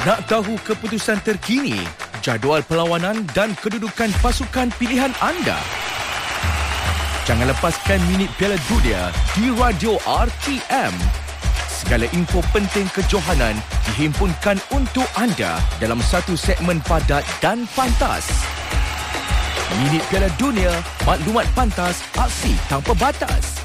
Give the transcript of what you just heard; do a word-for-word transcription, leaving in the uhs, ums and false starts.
Nak tahu keputusan terkini, jadual perlawanan dan kedudukan pasukan pilihan anda? Jangan lepaskan minit Piala Dunia di Radio R T M. Segala info penting kejohanan dihimpunkan untuk anda dalam satu segmen padat dan pantas. Minit Piala Dunia, maklumat pantas, aksi tanpa batas.